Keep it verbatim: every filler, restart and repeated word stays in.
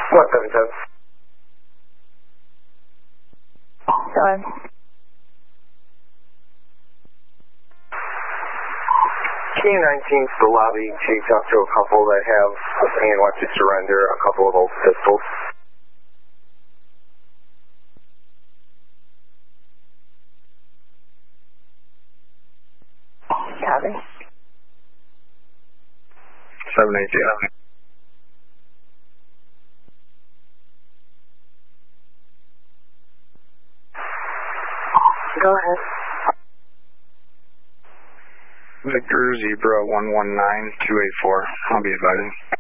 one seven seven. Go ahead. King nineteen to the lobby to talk to a couple that have and want to surrender a couple of old pistols. Copy. seven eight zero. Go ahead. Victor Zebra one one nine two eight four. I'll be advising.